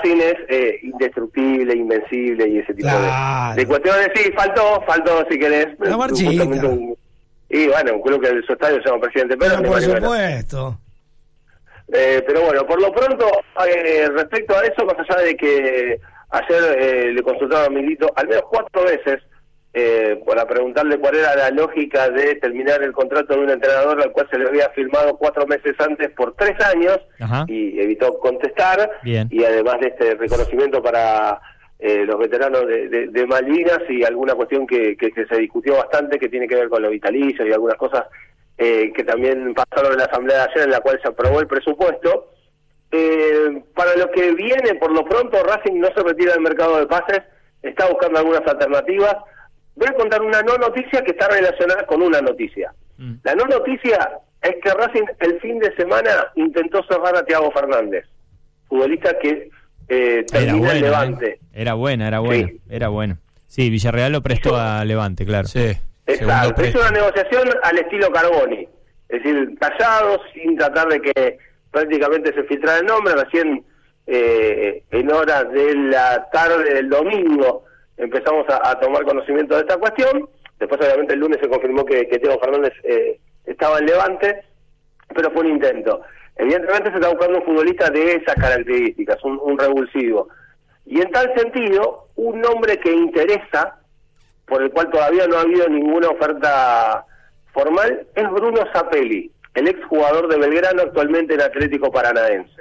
Racing es indestructible, invencible y ese tipo de cuestiones. Sí, faltó si querés. La marchita. Y bueno, un club que en su estadio se llama Presidente Perón. Pero por supuesto. Pero bueno, por lo pronto, respecto a eso, más allá de que ayer le consultaron a Milito al menos 4 veces para preguntarle cuál era la lógica de terminar el contrato de un entrenador al cual se le había firmado 4 meses antes por 3 años. Ajá. Y evitó contestar. Bien. Y además de este reconocimiento para los veteranos de Malvinas y alguna cuestión que se discutió bastante, que tiene que ver con los vitalicios y algunas cosas que también pasaron en la asamblea de ayer, en la cual se aprobó el presupuesto. Para lo que viene, por lo pronto, Racing no se retira del mercado de pases, está buscando algunas alternativas. Voy a contar una no noticia que está relacionada con una noticia. La no noticia es que Racing el fin de semana intentó cerrar a Thiago Fernández, futbolista que termina en Levante. Era bueno. Sí, Villarreal lo prestó a Levante, claro. Sí. Exacto, es una negociación al estilo Carboni, es decir, callados, sin tratar de que prácticamente se filtrara el nombre. Recién en horas de la tarde del domingo empezamos a tomar conocimiento de esta cuestión. Después obviamente el lunes se confirmó que Thiago Fernández estaba en Levante, pero fue un intento. Evidentemente se está buscando un futbolista de esas características, un revulsivo, y en tal sentido un nombre que interesa, por el cual todavía no ha habido ninguna oferta formal, es Bruno Zapelli, el exjugador de Belgrano, actualmente en Atlético Paranaense.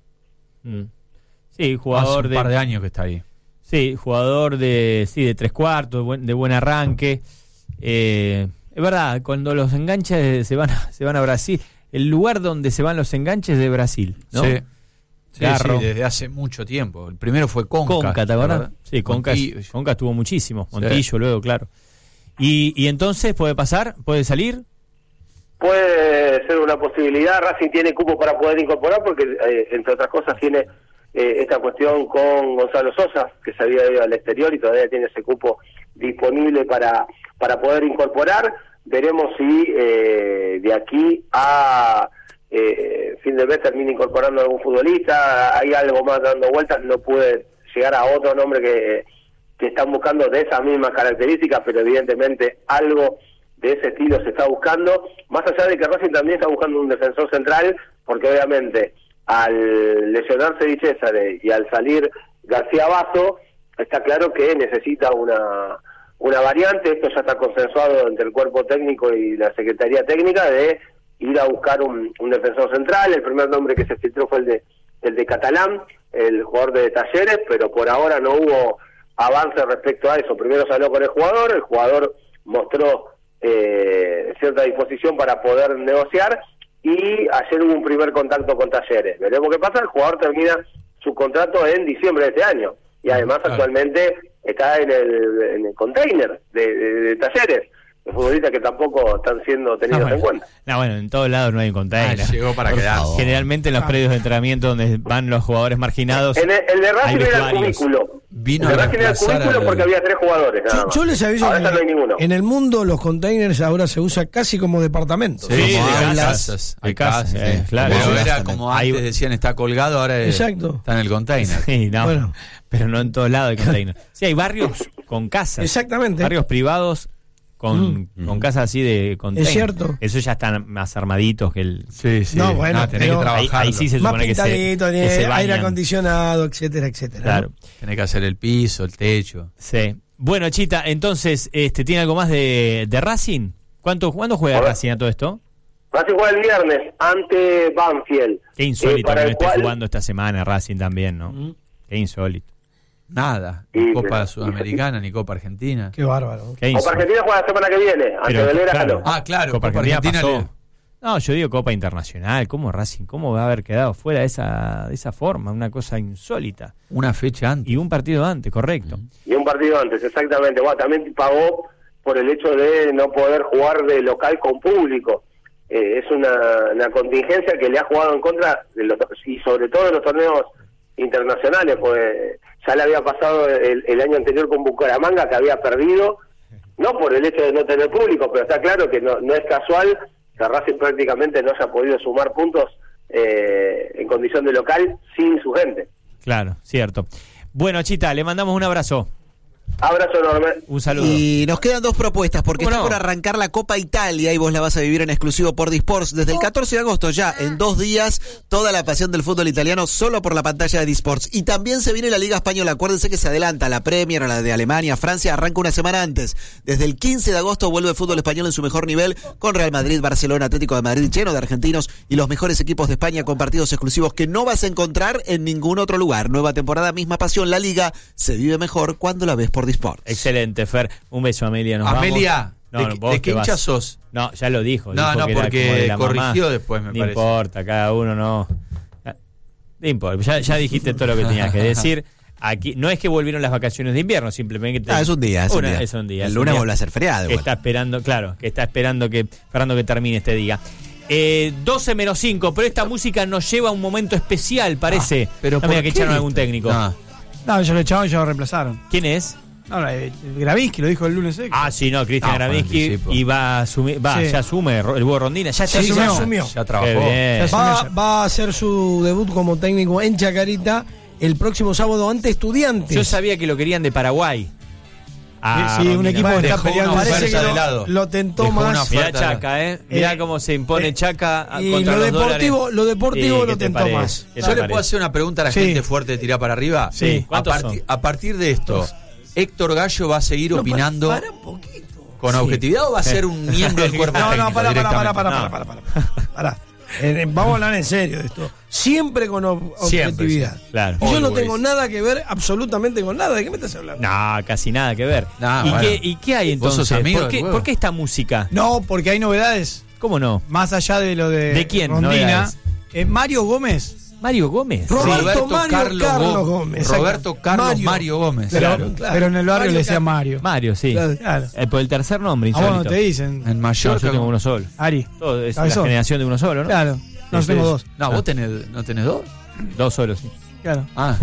Sí, jugador hace un par de años que está ahí. Sí, jugador de 3/4, de buen arranque. Es verdad, cuando los enganches se van a Brasil, el lugar donde se van los enganches de Brasil, ¿no? Sí. Sí, desde hace mucho tiempo. El primero fue Conca, ¿te acuerdas? Sí, Conca estuvo muchísimo. Montillo luego, claro. ¿Y entonces puede pasar? ¿Puede salir? Puede ser una posibilidad. Racing tiene cupo para poder incorporar porque, entre otras cosas, tiene esta cuestión con Gonzalo Sosa, que se había ido al exterior y todavía tiene ese cupo disponible para poder incorporar. Veremos si de aquí a fin de mes termina incorporando a algún futbolista. Hay algo más dando vueltas, no puede llegar a otro nombre que están buscando de esas mismas características, pero evidentemente algo de ese estilo se está buscando, más allá de que Racing también está buscando un defensor central, porque obviamente al lesionarse Di Cesare y al salir García Basso, está claro que necesita una variante. Esto ya está consensuado entre el cuerpo técnico y la Secretaría Técnica de ir a buscar un defensor central. El primer nombre que se filtró fue el de Catalán, el jugador de Talleres, pero por ahora no hubo avance respecto a eso. Primero se habló con el jugador mostró cierta disposición para poder negociar, y ayer hubo un primer contacto con Talleres. Veremos qué pasa. El jugador termina su contrato en diciembre de este año, y además actualmente está en el container de Talleres. Los futbolistas que tampoco están siendo tenidos en cuenta. Bueno, en todos lados no hay un container. Llegó para quedarse. Generalmente en los predios de entrenamiento donde van los jugadores marginados. El de Racing era el cubículo. Vino el de Racing era el cubículo porque había 3 jugadores. Yo les aviso ahora que no hay ninguno. En el mundo los containers ahora se usa casi como departamentos. Sí, hay casas. Hay casas, claro. Pero era como antes decían, está colgado, ahora está en el container. Sí, no, bueno, pero no en todos lados hay container. Sí, hay barrios con casas. Exactamente. Barrios privados con casas así de container. Es cierto. Eso ya están más armaditos que el... Sí. No, bueno, tenés que trabajar. Ahí sí se más supone pintadito, que se aire bañan. acondicionado, etcétera, etcétera. Claro. Tenés que hacer el piso, el techo. Sí. Bueno, Chita, entonces, ¿tiene algo más de Racing? ¿Cuándo juega Racing a todo esto? Racing juega el viernes ante Banfield. Qué insólito que no esté jugando esta semana Racing también, ¿no? Qué insólito. Nada, ni Copa Sudamericana, ni Copa Argentina. Qué bárbaro. Copa Argentina juega la semana que viene, ante Belgrano. Claro, Copa Argentina pasó. No, yo digo Copa Internacional. ¿Cómo Racing? ¿Cómo va a haber quedado fuera de esa forma? Una cosa insólita. Una fecha antes. Y un partido antes, correcto. Y un partido antes, exactamente. Bueno, también pagó por el hecho de no poder jugar de local con público. Es una contingencia que le ha jugado en contra, y sobre todo en los torneos internacionales, pues ya le había pasado el año anterior con Bucaramanga, que había perdido, no por el hecho de no tener público, pero está claro que no es casual que Racing prácticamente no haya podido sumar puntos en condición de local sin su gente. Claro, cierto. Bueno, Chita, le mandamos un abrazo. Abrazo enorme. Un saludo. Y nos quedan 2 propuestas, porque ¿Cómo está no? por arrancar la Copa Italia y vos la vas a vivir en exclusivo por Disports desde el 14 de agosto ya, en 2 días, toda la pasión del fútbol italiano solo por la pantalla de Disports. Y también se viene la Liga Española, acuérdense que se adelanta la Premier, la de Alemania, Francia, arranca una semana antes. Desde el 15 de agosto vuelve el fútbol español en su mejor nivel, con Real Madrid, Barcelona, Atlético de Madrid, lleno de argentinos y los mejores equipos de España con partidos exclusivos que no vas a encontrar en ningún otro lugar. Nueva temporada, misma pasión, la Liga se vive mejor cuando la ves por Disports. Excelente, Fer. Un beso, Amelia. Nos Amelia, vamos. ¿de qué hincha sos? No, ya lo dijo. No, dijo no, que era porque como de la corrigió mamá. después, me No parece. importa, cada uno no. No importa, ya dijiste todo lo que tenías que decir. Aquí no es que volvieron las vacaciones de invierno, simplemente Es un día, es un día. El lunes vuelve a ser feriado. Que está esperando, claro, que está esperando que Fernando que termine este día. 12 menos 5, pero esta música nos lleva a un momento especial, parece. pero mira ¿por que qué echaron a algún técnico. No, ya lo echaron y ya lo reemplazaron. ¿Quién es? No, Gravinsky lo dijo el lunes. Ah, sí, no, Cristian No, Gravinsky anticipo. y va a asumir, Sí. ya asume el Búho Rondina, ya Sí, está ya asumió. Ya trabajó. Qué bien. Va a hacer su debut como técnico en Chacarita el próximo sábado ante Estudiantes. Yo sabía que lo querían de Paraguay. Ah, Sí, un Rondina. equipo que está Dejó peleando. una Parece oferta que de lado. lo tentó Dejó una más. Mirá oferta. Chaca, Mirá cómo se impone Chaca y contra lo los deportivo, dólares. lo deportivo ¿Qué lo te tentó parece? más. ¿Qué te ¿Yo le parece? puedo hacer una pregunta a la Sí. gente fuerte de tirar para arriba? Sí. ¿Cuántos son? A partir de esto, ¿Héctor Gallo va a seguir No, opinando para un poquito. con Sí. objetividad o va a ser un miembro del cuerpo No, técnico para. directamente? Pará. Vamos a hablar en serio de esto. Siempre con objetividad. sí, claro. Y yo no Always. tengo nada que ver absolutamente con nada. ¿De qué me estás hablando? No, casi nada que ver. No, ¿Y, bueno. qué hay Vos entonces? sos amigo ¿Por del qué, huevo. por qué esta música? No, porque hay novedades. ¿Cómo no? Más allá de lo de ¿De quién? Rondina. Novedades. Mario Gómez. Mario Gómez. Roberto Carlos Gómez. Roberto Carlos Mario Gómez. Pero, pero en el barrio le decía Mario. Mario, sí. Claro. Por el tercer nombre, A vos insólito. no te dicen. En No, Mallorca. yo tengo uno solo. Ari. Todo es la Cabezón. generación de uno solo, ¿no? Claro. No, yo tengo dos. No, vos no tenés dos. Dos solos, sí. Claro. Ah,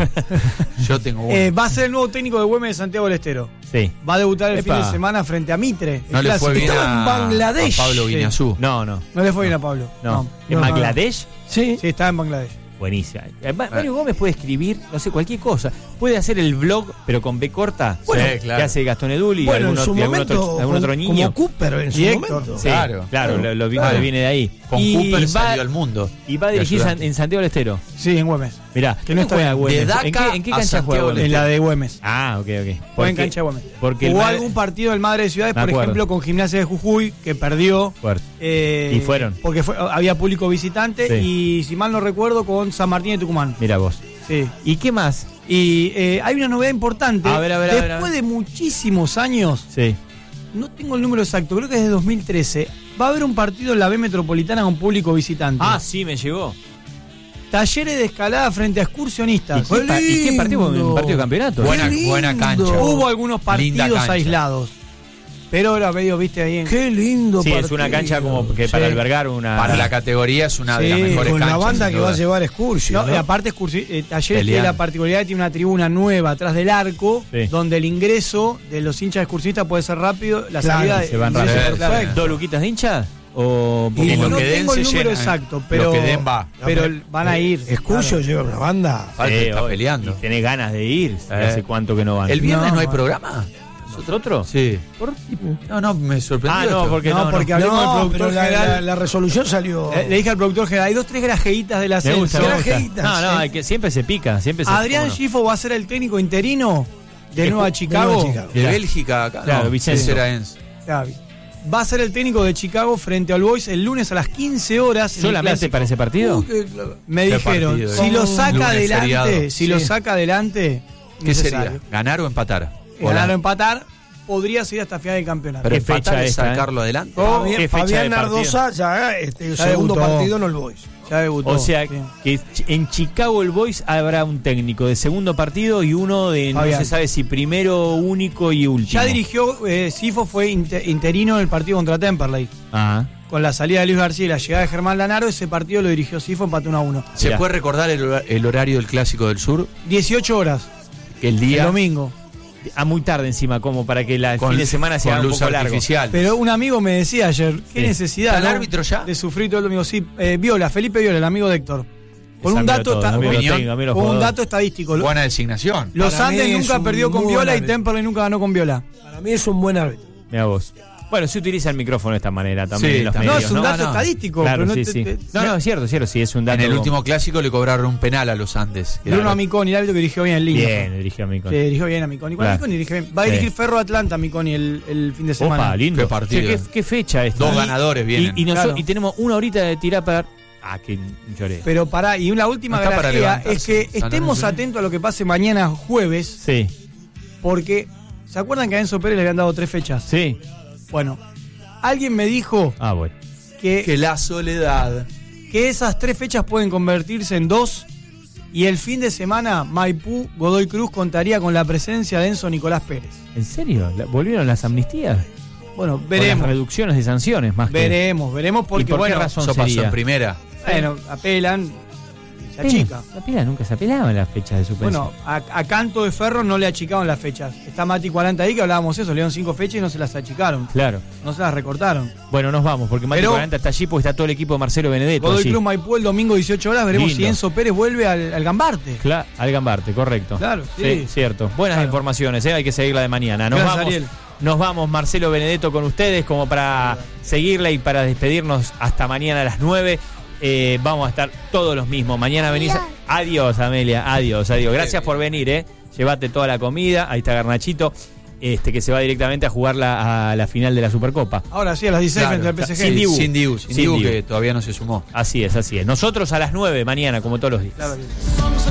yo tengo uno. Va a ser el nuevo técnico de Güemes de Santiago del Estero. Sí. Va a debutar el Epa. fin de semana frente a Mitre. No el le fue clásico. bien Estaba en Bangladesh. a Pablo Guiñazú. No, no. No le fue bien a Pablo. No. ¿En no, Bangladesh? Sí, estaba en Bangladesh. Buenísima. Mario Gómez puede escribir, no sé, cualquier cosa. Puede hacer el blog, pero con B corta. Bueno, Sí, claro. Que hace Gastón Edul y Bueno, algún, en su otro, y algún momento, algún otro niño. como Cooper en su Y Héctor. momento. Sí, Claro. claro, lo Claro. viene de ahí. Con Y Cooper va- salió al mundo. Y va a dirigir De ayudante. en Santiago del Estero. Sí, en Güemes. Mirá, Que no está juega bien. Güemes? De Daca ¿En qué a cancha Santiago juega del En Güemes? la de Güemes. Ah, ok. Fue en Porque- cancha de Güemes. Porque el Jugó Madre- algún partido del Madre de Ciudades, Me por acuerdo. ejemplo, con Gimnasia de Jujuy, que perdió. Fuerte. Y fueron. Porque había público visitante Sí. y, si mal no recuerdo, con San Martín de Tucumán. Mira vos. Sí. ¿Y qué más? Y hay una novedad importante. A ver, a ver, a ver, a ver. Después de muchísimos años, Sí. no tengo el número exacto, creo que es de 2013, va a haber un partido en la B Metropolitana con público visitante. Ah, sí, me llegó. Talleres de escalada frente a excursionistas. ¿Y qué partido? ¿Un partido de campeonato? Buena cancha. Hubo algunos Linda partidos cancha. aislados. Pero era medio, viste, ahí en... Qué lindo Sí, partido. es una cancha como que para Sí. albergar una... Para la categoría es una de las Sí, mejores Con canchas. la banda sin que va a duda. llevar Excursio. No, ¿no? y aparte, Talleres tiene Peleando. la particularidad que tiene una tribuna nueva atrás del arco, Sí. donde el ingreso de los hinchas excursionistas puede ser rápido, la Claro, salida se van el ingreso rápido. perfecto. ¿Dos luquitas de hincha? ¿O Y En lo no que den tengo el se número llena, exacto, pero, lo que den va. pero van a ir. Excursio Claro. lleva una banda. Falta está hoy. peleando. Y tenés ganas de ir. ¿Hace cuánto que no van? ¿El viernes No, no hay bueno. programa? ¿Otro? Sí. ¿Por? No, me sorprendió. Ah, no, esto. porque No, no, porque no. hablemos del No, productor pero general. la resolución salió. Le dije al productor general, hay 2-3 grajeitas del Me ascenso. gusta, me gusta. Grajeitas, No, no, sí. hay que, siempre se pica. Siempre se Adrián ¿cómo no? Schifo va a ser el técnico interino de Nueva Chicago. Nueva Chicago. De Bélgica acá. Claro, no, Vicenzo. ese era Enzo. Gaby. Va a ser el técnico de Chicago frente al Boys el lunes a las 15 horas. en el ¿Solamente Clásico. para ese partido? Me Qué dijeron, partido, si lo saca Lunes adelante, feriado. si lo saca adelante, ¿Qué necesario. sería? ¿Ganar o empatar? Ganar o empatar, podría seguir hasta final del campeonato. Pero ¿Qué fecha empatar es esta, sacarlo adelante. ¿Qué fecha de Fabián partido? Nardosa ya Ya segundo debutó. partido no el Boys. Ya debutó. O sea, Sí. que en Chicago el Boys habrá un técnico de segundo partido y uno de no Fabián. se sabe si primero, único y último. Ya dirigió, Sifo fue interino en el partido contra Temperley. Ajá. Con la salida de Luis García y la llegada de Germán Lanaro, ese partido lo dirigió Sifo, empató 1-1. ¿Se Mirá. puede recordar el horario del Clásico del Sur? 18 horas, Que el el día domingo. A muy tarde encima, como para que el con, fin de semana sea con un luz poco largo. artificial. Pero un amigo me decía ayer, qué Sí. necesidad, ¿Está el ¿no? árbitro ya? De sufrir todo el domingo. Sí, Viola, Felipe Viola, el amigo de Héctor. Con un dato, un dato estadístico. Buena designación. Los Para Andes mí nunca es un perdió con muy Viola buen y árbitro. Temperley nunca ganó con Viola. Para mí es un buen árbitro. Mira vos. Bueno, se utiliza el micrófono de esta manera también Sí, en los también. No, medios, es un ¿no? dato estadístico. Claro, pero sí, no sí. No, es cierto, sí, es un dato. En el último clásico le cobraron un penal a los Andes. Bruno Amiconi, el árbitro que dirigió bien en línea. Bien, dirigió a mí. Que dirigió bien a Miconi. Claro. Miconi dirige bien. Va a dirigir Ferro Atlanta Miconi el fin de semana. Opa, lindo. Qué partido. Che, qué fecha esta. Dos ganadores vienen. Claro. Y tenemos una horita de tirar para... que lloré. Pero pará, y la última No está para garantía levantarse. es que Está estemos nervioso. atentos a lo que pase mañana jueves, Sí, porque ¿se acuerdan que a Enzo Pérez le habían dado 3 fechas? sí. Bueno, alguien me dijo Bueno. que la soledad. esas 3 fechas pueden convertirse en 2 y el fin de semana Maipú, Godoy Cruz contaría con la presencia de Enzo Nicolás Pérez. ¿En serio? ¿Volvieron las amnistías? Bueno, ¿O las veremos. reducciones de sanciones más que... Veremos ¿Y porque por qué bueno, razón Eso pasó sería? en primera. bueno, apelan, se achica. Nunca se apelaban las fechas de suspensión. Bueno, a Canto de Ferro no le achicaron las fechas. Está Mati 40 ahí que hablábamos eso, le dieron 5 fechas y no se las achicaron. Claro. No se las recortaron. Bueno, nos vamos, porque Mati Pero- 40 está allí porque está todo el equipo de Marcelo Benedetto. Godoy allí. Cruz Maipú el domingo 18 horas, veremos Lindo. si Enzo Pérez vuelve al Gambarte. Al Gambarte, correcto. Claro, sí. Cierto. Buenas Claro. informaciones, hay que seguirla de mañana. Gracias, Nos vamos, Marcelo Benedetto, con ustedes, como para seguirla y para despedirnos hasta mañana a las 9. Vamos a estar todos los mismos. Mañana venís. Adiós, Amelia. Adiós. Gracias por venir, Llévate toda la comida. Ahí está Garnachito, que se va directamente a jugar a la final de la Supercopa. Ahora sí, a las 16 frente al PSG. Sin Dibu. Sin Dibu, Sin Dibu. que todavía no se sumó. Así es. Nosotros a las 9 mañana, como todos los días. Claro que sí.